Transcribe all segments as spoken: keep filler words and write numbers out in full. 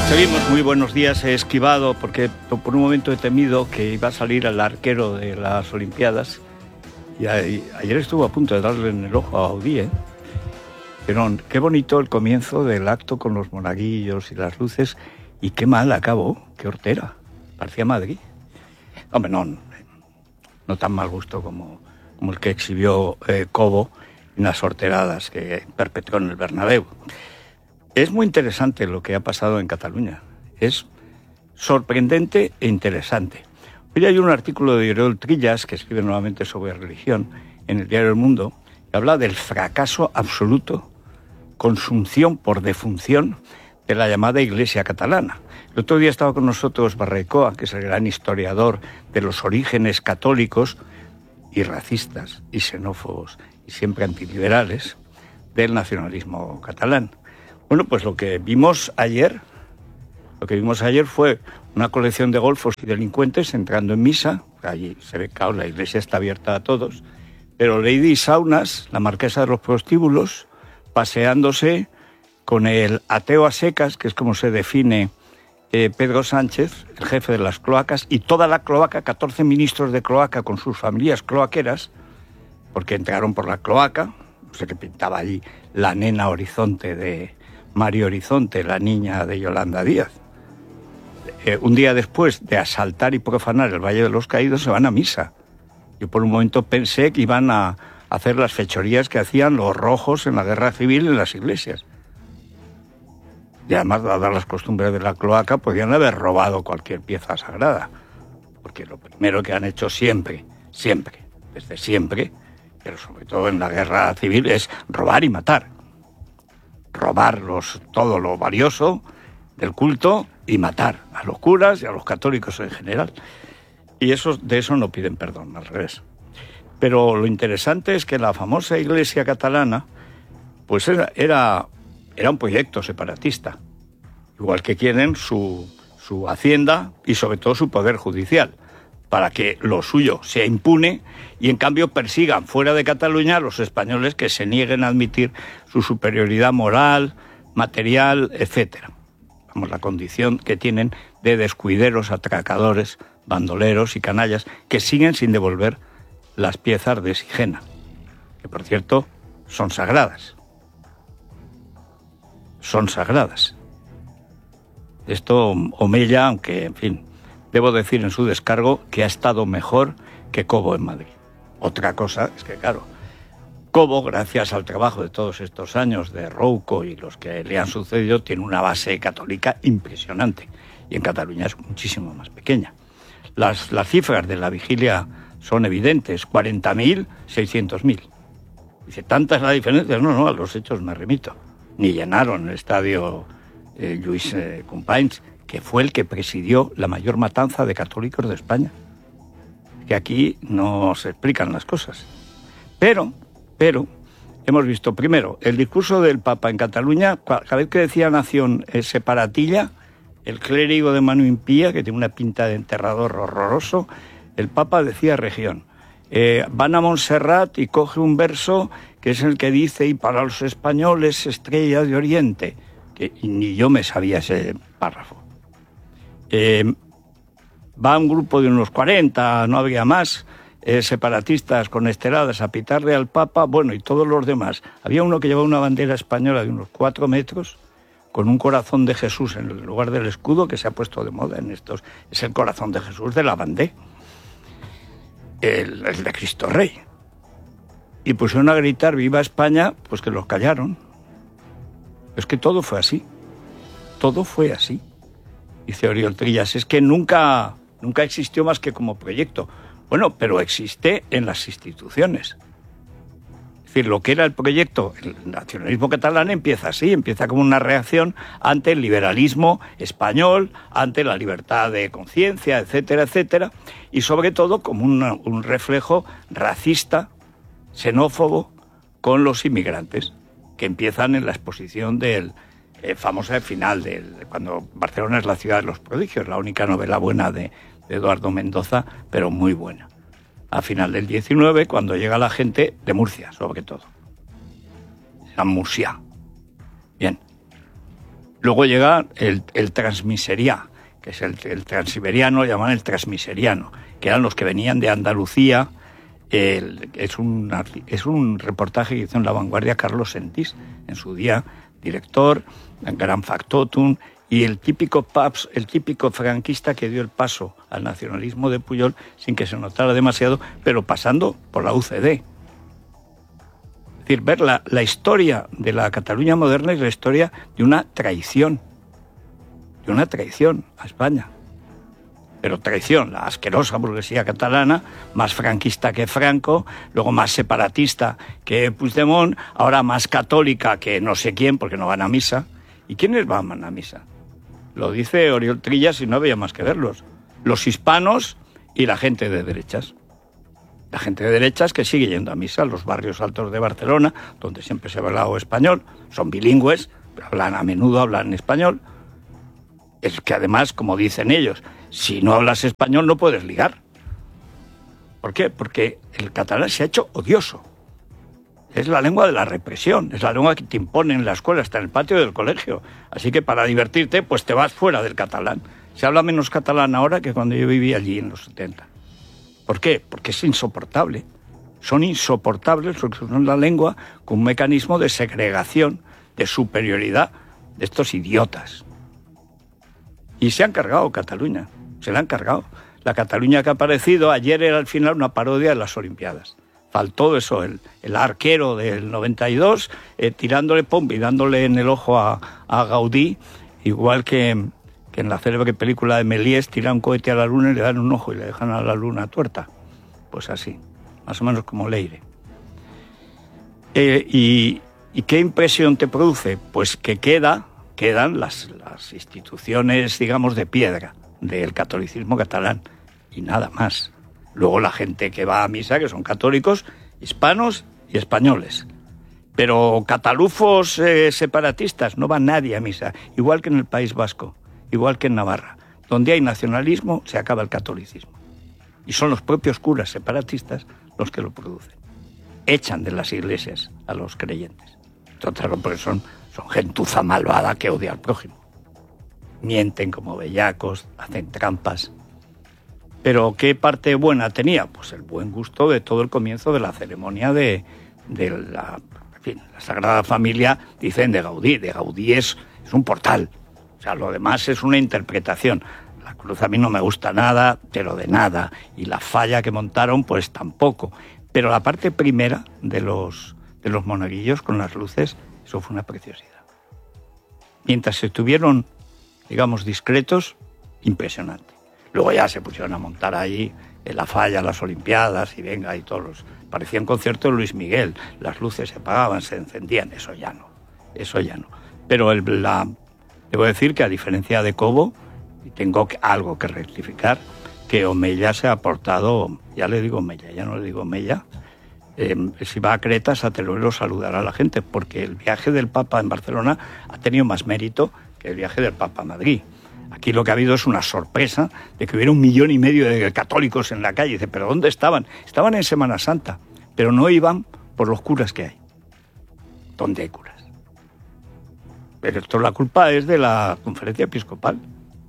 Seguimos, muy buenos días. He esquivado porque por un momento he temido que iba a salir el arquero de las Olimpiadas y ayer estuvo a punto de darle en el ojo a Audí, ¿eh? Pero qué bonito el comienzo del acto con los monaguillos y las luces y qué mal acabó, qué hortera, parecía Madrid. Hombre, no, no tan mal gusto como, como el que exhibió eh, Cobo en las horteradas que perpetró en el Bernabéu. Es muy interesante lo que ha pasado en Cataluña. Es sorprendente e interesante. Hoy hay un artículo de Oriol Trillas, que escribe nuevamente sobre religión, en el diario El Mundo, que habla del fracaso absoluto, consunción por defunción, de la llamada Iglesia catalana. El otro día estaba con nosotros Barrecoa, que es el gran historiador de los orígenes católicos y racistas y xenófobos y siempre antiliberales del nacionalismo catalán. Bueno, pues lo que vimos ayer, lo que vimos ayer fue una colección de golfos y delincuentes entrando en misa. Allí se ve, claro, la iglesia está abierta a todos, pero Lady Saunas, la marquesa de los prostíbulos, paseándose con el ateo a secas, que es como se define eh, Pedro Sánchez, el jefe de las cloacas, y toda la cloaca, catorce ministros de cloaca con sus familias cloaqueras, porque entraron por la cloaca, no sé qué pintaba allí la nena Horizonte de Mario Horizonte, la niña de Yolanda Díaz. Eh, un día después de asaltar y profanar el Valle de los Caídos, se van a misa. Yo por un momento pensé que iban a hacer las fechorías que hacían los rojos en la guerra civil en las iglesias. Y además, dadas las costumbres de la cloaca, podían haber robado cualquier pieza sagrada. Porque lo primero que han hecho siempre, siempre, desde siempre, pero sobre todo en la guerra civil, es robar y matar. Robar los, todo lo valioso del culto y matar a los curas y a los católicos en general. Y eso, de eso no piden perdón, al revés. Pero lo interesante es que la famosa Iglesia catalana pues era, era, era un proyecto separatista, igual que quieren su, su hacienda y sobre todo su poder judicial, para que lo suyo sea impune y en cambio persigan fuera de Cataluña a los españoles que se nieguen a admitir su superioridad moral, material, etcétera. Vamos, la condición que tienen de descuideros, atracadores, bandoleros y canallas que siguen sin devolver las piezas de Sigena, que por cierto son sagradas. Son sagradas. Esto Omella, aunque, en fin, debo decir en su descargo que ha estado mejor que Cobo en Madrid. Otra cosa es que, claro, Cobo, gracias al trabajo de todos estos años de Rouco y los que le han sucedido, tiene una base católica impresionante. Y en Cataluña es muchísimo más pequeña. Las, las cifras de la vigilia son evidentes, cuarenta mil, seiscientos mil. Dice, ¿tanta es la diferencia? No, no, a los hechos me remito. Ni llenaron el estadio eh, Lluís eh, Companys, que fue el que presidió la mayor matanza de católicos de España. Que aquí no se explican las cosas. Pero, pero, hemos visto primero el discurso del Papa en Cataluña, cada vez que decía nación eh, separatilla, el clérigo de mano impía, que tiene una pinta de enterrador horroroso, el Papa decía región. Eh, van a Montserrat y coge un verso que es el que dice, y para los españoles estrella de Oriente, que ni yo me sabía ese párrafo. Eh, va un grupo de unos cuarenta, no había más, eh, separatistas con esteladas a pitarle al Papa, bueno, y todos los demás. Había uno que llevaba una bandera española de unos cuatro metros, con un corazón de Jesús en el lugar del escudo, que se ha puesto de moda en estos. Es el corazón de Jesús de la bandera, el, el de Cristo Rey. Y pusieron a gritar viva España, pues que los callaron. Es que todo fue así. Todo fue así. Dice Oriol Trillas, es que nunca, nunca existió más que como proyecto. Bueno, pero existe en las instituciones. Es decir, lo que era el proyecto, el nacionalismo catalán empieza así, empieza como una reacción ante el liberalismo español, ante la libertad de conciencia, etcétera, etcétera, y sobre todo como una, un reflejo racista, xenófobo, con los inmigrantes, que empiezan en la exposición del eh, famosa final, de cuando Barcelona es la ciudad de los prodigios, la única novela buena de, de Eduardo Mendoza, pero muy buena. A final del diecinueve, cuando llega la gente de Murcia, sobre todo. San Murcia. Bien. Luego llega el, el transmiseriá, que es el, el transiberiano, llaman el transmiseriano, que eran los que venían de Andalucía. El, es, un, es un reportaje que hizo en La Vanguardia Carlos Sentís, en su día director, gran factotum, y el típico paps, el típico franquista que dio el paso al nacionalismo de Pujol sin que se notara demasiado, pero pasando por la U C D. Es decir, ver la, la historia de la Cataluña moderna es la historia de una traición, de una traición a España. Pero traición, la asquerosa burguesía catalana, más franquista que Franco, luego más separatista que Puigdemont, ahora más católica que no sé quién, porque no van a misa. ¿Y quiénes van a misa? Lo dice Oriol Trillas y no había más que verlos. Los hispanos y la gente de derechas. La gente de derechas que sigue yendo a misa en los barrios altos de Barcelona, donde siempre se ha hablado español, son bilingües, pero hablan a menudo, hablan español. Es que además, como dicen ellos, si no hablas español no puedes ligar. ¿Por qué? Porque el catalán se ha hecho odioso. Es la lengua de la represión, es la lengua que te imponen en la escuela, hasta en el patio del colegio. Así que para divertirte, pues te vas fuera del catalán. Se habla menos catalán ahora que cuando yo viví allí en los setenta. ¿Por qué? Porque es insoportable. Son insoportables porque son la lengua con un mecanismo de segregación, de superioridad de estos idiotas. Y se han cargado Cataluña, se la han cargado. La Cataluña que ha aparecido ayer era al final una parodia de las Olimpiadas. Faltó eso, el, el arquero del noventa y dos eh, tirándole pum y dándole en el ojo a, a Gaudí, igual que, que en la célebre película de Méliès, tiran un cohete a la luna y le dan un ojo y le dejan a la luna tuerta. Pues así, más o menos como Leire. Eh, y, ¿Y qué impresión te produce? Pues que queda, quedan las, las instituciones, digamos, de piedra del catolicismo catalán y nada más. Luego la gente que va a misa, que son católicos, hispanos y españoles. Pero catalufos eh, separatistas, no va nadie a misa. Igual que en el País Vasco, igual que en Navarra. Donde hay nacionalismo, se acaba el catolicismo. Y son los propios curas separatistas los que lo producen. Echan de las iglesias a los creyentes. Total, porque son, son gentuza malvada que odia al prójimo. Mienten como bellacos, hacen trampas. Pero ¿qué parte buena tenía? Pues el buen gusto de todo el comienzo de la ceremonia de, de la, en fin, la Sagrada Familia, dicen de Gaudí. De Gaudí es, es un portal. O sea, lo demás es una interpretación. La cruz a mí no me gusta nada, pero de nada. Y la falla que montaron, pues tampoco. Pero la parte primera de los, de los monaguillos con las luces, eso fue una preciosidad. Mientras estuvieron, digamos, discretos, impresionante. Luego ya se pusieron a montar ahí en la falla, las Olimpiadas, y venga, y todos los... Parecía un concierto de Luis Miguel, las luces se apagaban, se encendían, eso ya no, eso ya no. Pero el, la, debo decir que a diferencia de Cobo, y tengo algo que rectificar, que Omeya se ha portado, ya le digo Omeya, ya no le digo Omeya, eh, si va a Creta, a Teruel saludará a la gente, porque el viaje del Papa en Barcelona ha tenido más mérito que el viaje del Papa a Madrid. Aquí lo que ha habido es una sorpresa de que hubiera un millón y medio de católicos en la calle. Dice, ¿pero dónde estaban? Estaban en Semana Santa, pero no iban por los curas que hay. ¿Dónde hay curas? Pero esto, la culpa es de la Conferencia Episcopal.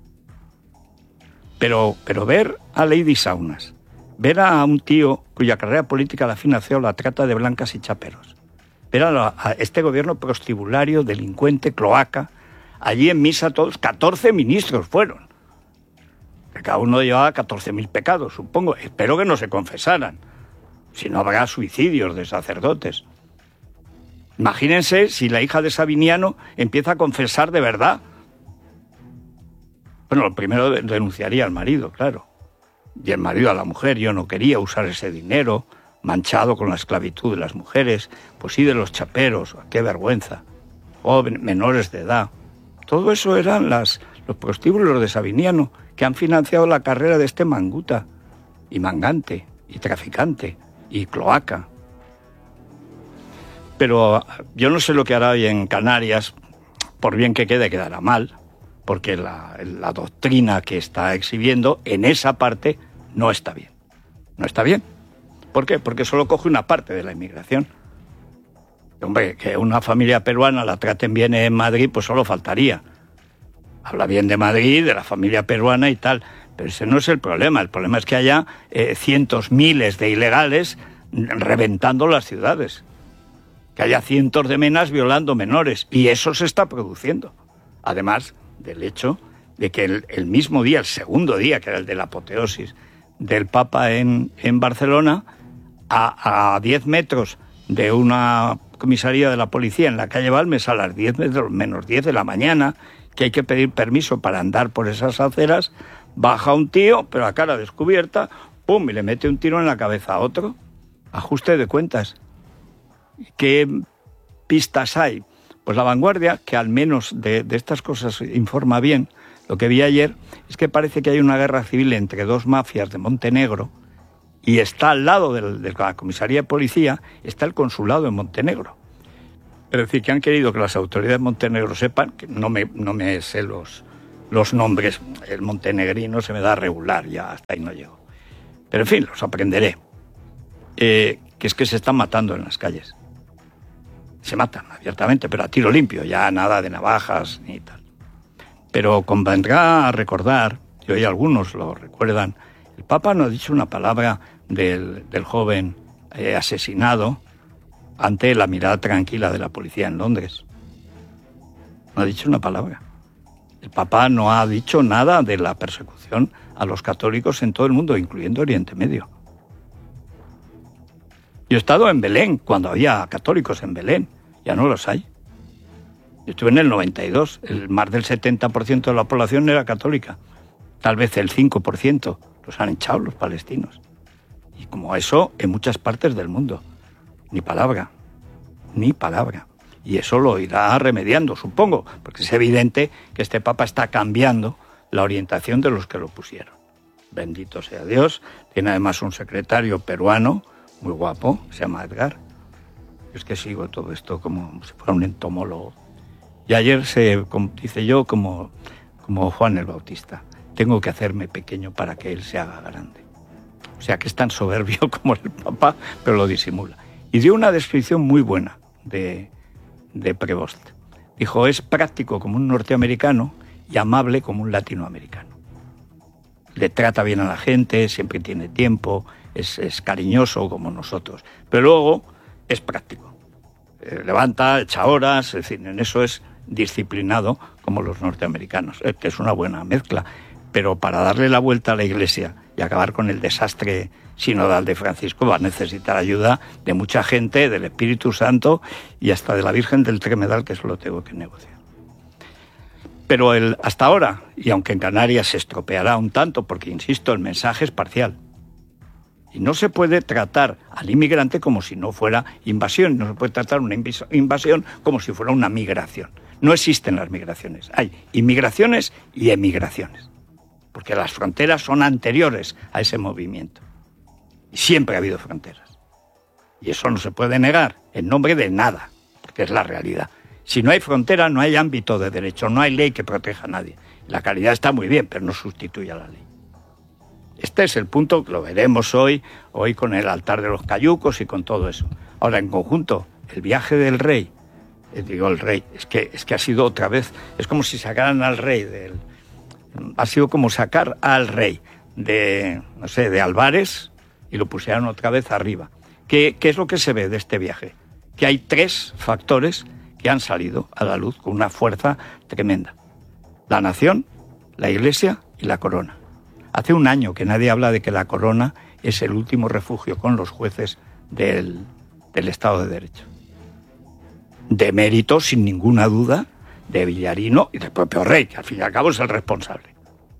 Pero, pero ver a Lady Saunas, ver a un tío cuya carrera política la financió la trata de blancas y chaperos, ver a, la, a este gobierno prostibulario, delincuente, cloaca. Allí en misa todos, catorce ministros fueron. Cada uno llevaba catorce mil pecados, supongo. Espero que no se confesaran. Si no habrá suicidios de sacerdotes. Imagínense si la hija de Sabiniano empieza a confesar de verdad. Bueno, lo primero denunciaría al marido, claro. Y el marido a la mujer. Yo no quería usar ese dinero manchado con la esclavitud de las mujeres. Pues sí, de los chaperos. Qué vergüenza. Jóvenes, menores de edad. Todo eso eran las, los prostíbulos de Sabiniano que han financiado la carrera de este manguta, y mangante, y traficante, y cloaca. Pero yo no sé lo que hará hoy en Canarias, por bien que quede, quedará mal, porque la, la doctrina que está exhibiendo en esa parte no está bien. No está bien. ¿Por qué? Porque solo coge una parte de la inmigración. Hombre, que una familia peruana la traten bien en Madrid, pues solo faltaría. Habla bien de Madrid, de la familia peruana y tal, pero ese no es el problema. El problema es que haya eh, cientos, miles de ilegales reventando las ciudades. Que haya cientos de menas violando menores. Y eso se está produciendo. Además del hecho de que el, el mismo día, el segundo día, que era el de la apoteosis del Papa en, en Barcelona, a, a diez metros de una comisaría de la policía en la calle Balmes, a las diez menos diez de la mañana, que hay que pedir permiso para andar por esas aceras, baja un tío, pero a cara descubierta, pum, y le mete un tiro en la cabeza a otro. Ajuste de cuentas. ¿Qué pistas hay? Pues La Vanguardia, que al menos de, de estas cosas informa bien, lo que vi ayer es que parece que hay una guerra civil entre dos mafias de Montenegro y está al lado del, de la comisaría de policía, está el consulado en Montenegro. Es decir, que han querido que las autoridades de Montenegro sepan, que no me, no me sé los, los nombres, el montenegrino se me da regular, ya hasta ahí no llego. Pero en fin, los aprenderé. Eh, que es que se están matando en las calles. Se matan abiertamente, pero a tiro limpio, ya nada de navajas ni tal. Pero convendrá recordar, y hoy algunos lo recuerdan, el Papa no ha dicho una palabra del, del joven eh, asesinado ante la mirada tranquila de la policía en Londres. No ha dicho una palabra. El Papa no ha dicho nada de la persecución a los católicos en todo el mundo, incluyendo Oriente Medio. Yo he estado en Belén, cuando había católicos en Belén. Ya no los hay. Yo estuve en el noventa y dos. El, más del setenta por ciento de la población era católica. Tal vez el cinco por ciento. Los han echado los palestinos. Y como eso, en muchas partes del mundo. Ni palabra. Ni palabra. Y eso lo irá remediando, supongo. Porque es evidente que este Papa está cambiando la orientación de los que lo pusieron. Bendito sea Dios. Tiene además un secretario peruano muy guapo, se llama Edgar. Es que sigo todo esto como si fuera un entomólogo. Y ayer se dice yo como, como Juan el Bautista, tengo que hacerme pequeño para que él se haga grande. O sea que es tan soberbio como el Papa, pero lo disimula. Y dio una descripción muy buena de, de Prevost. Dijo, es práctico como un norteamericano y amable como un latinoamericano. Le trata bien a la gente, siempre tiene tiempo, es, es cariñoso como nosotros, pero luego es práctico. Eh, levanta, echa horas, es decir, en eso es disciplinado como los norteamericanos, eh, que es una buena mezcla, pero para darle la vuelta a la Iglesia y acabar con el desastre sinodal de Francisco va a necesitar ayuda de mucha gente, del Espíritu Santo y hasta de la Virgen del Tremedal, que eso lo tengo que negociar. Pero el, hasta ahora, y aunque en Canarias se estropeará un tanto, porque insisto, el mensaje es parcial. Y no se puede tratar al inmigrante como si no fuera invasión, no se puede tratar una invasión como si fuera una migración. No existen las migraciones, hay inmigraciones y emigraciones, porque las fronteras son anteriores a ese movimiento. Y siempre ha habido fronteras. Y eso no se puede negar en nombre de nada, porque es la realidad. Si no hay frontera, no hay ámbito de derecho, no hay ley que proteja a nadie. La calidad está muy bien, pero no sustituye a la ley. Este es el punto que lo veremos hoy, hoy con el altar de los cayucos y con todo eso. Ahora, en conjunto, el viaje del rey, eh, digo el rey, es que, es que ha sido otra vez, es como si sacaran al rey del... Ha sido como sacar al rey de, no sé, de Álvarez y lo pusieran otra vez arriba. ¿Qué, qué es lo que se ve de este viaje? Que hay tres factores que han salido a la luz con una fuerza tremenda. La nación, la Iglesia y la corona. Hace un año que nadie habla de que la corona es el último refugio con los jueces del, del Estado de Derecho. De mérito, sin ninguna duda, de Villarino y del propio rey, que al fin y al cabo es el responsable.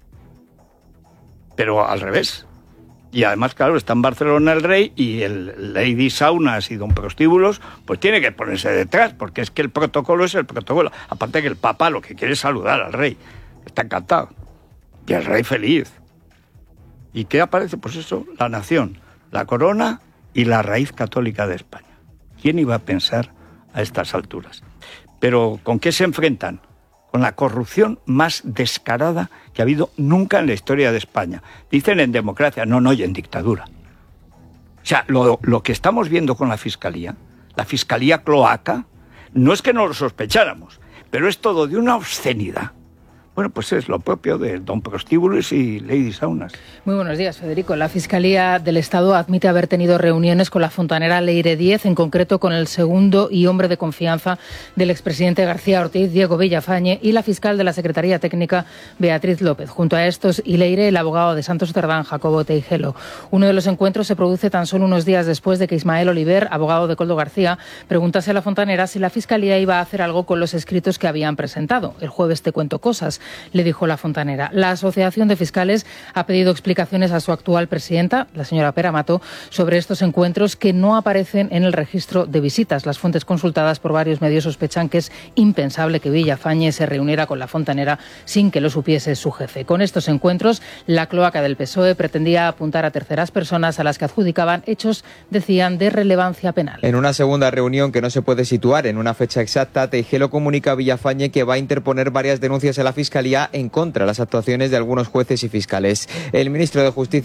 Pero al revés. Y además, claro, está en Barcelona el rey y el Lady Saunas y don Prostíbulos, pues tiene que ponerse detrás, porque es que el protocolo es el protocolo. Aparte que el Papa lo que quiere es saludar al rey. Está encantado. Y el rey feliz. ¿Y qué aparece? Pues eso, la nación, la corona y la raíz católica de España. ¿Quién iba a pensar a estas alturas? Pero ¿con qué se enfrentan? Con la corrupción más descarada que ha habido nunca en la historia de España. Dicen en democracia, no, no, y en dictadura. O sea, lo, lo que estamos viendo con la Fiscalía, la Fiscalía cloaca, no es que no lo sospecháramos, pero es todo de una obscenidad. Bueno, pues es lo propio de Don Prostíbulos y Lady Saunas. Muy buenos días, Federico. La Fiscalía del Estado admite haber tenido reuniones con la fontanera Leire Díez, en concreto con el segundo y hombre de confianza del expresidente García Ortiz, Diego Villafañe, y la fiscal de la Secretaría Técnica, Beatriz López. Junto a estos y Leire, el abogado de Santos Cerdán, Jacobo Teijelo. Uno de los encuentros se produce tan solo unos días después de que Ismael Oliver, abogado de Koldo García, preguntase a la fontanera si la Fiscalía iba a hacer algo con los escritos que habían presentado. El jueves te cuento cosas, le dijo la fontanera. La Asociación de Fiscales ha pedido explicaciones a su actual presidenta, la señora Pera Mato, sobre estos encuentros que no aparecen en el registro de visitas. Las fuentes consultadas por varios medios sospechan que es impensable que Villafañe se reuniera con la fontanera sin que lo supiese su jefe. Con estos encuentros, la cloaca del P S O E pretendía apuntar a terceras personas a las que adjudicaban hechos, decían, de relevancia penal. En una segunda reunión que no se puede situar en una fecha exacta, Teijelo comunica a Villafañe que va a interponer varias denuncias a la Fiscalía en contra de las actuaciones de algunos jueces y fiscales. El ministro de Justicia